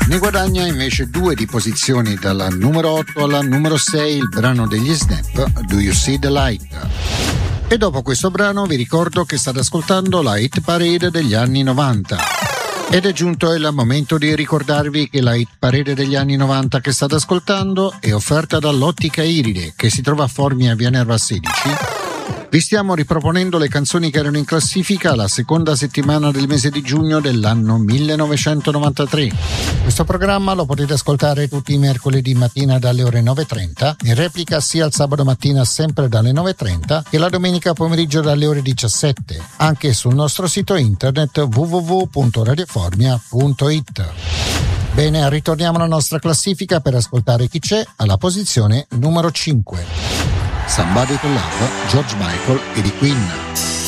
Ne guadagna invece 2 di posizioni, dalla numero 8 alla numero 6, il brano degli Snap, Do You See the Light? E dopo questo brano vi ricordo che state ascoltando la hit parade degli anni 90. Ed è giunto il momento di ricordarvi che la hit parade degli anni 90 che state ascoltando è offerta dall'Ottica Iride, che si trova a Formia via Nerva 16. Vi stiamo riproponendo le canzoni che erano in classifica la seconda settimana del mese di giugno dell'anno 1993. Questo programma lo potete ascoltare tutti i mercoledì mattina dalle ore 9.30, in replica sia il sabato mattina sempre dalle 9.30 che la domenica pomeriggio dalle ore 17, anche sul nostro sito internet www.radioformia.it. Bene, ritorniamo alla nostra classifica per ascoltare chi c'è alla posizione numero 5. Somebody to Love, George Michael e di Queen.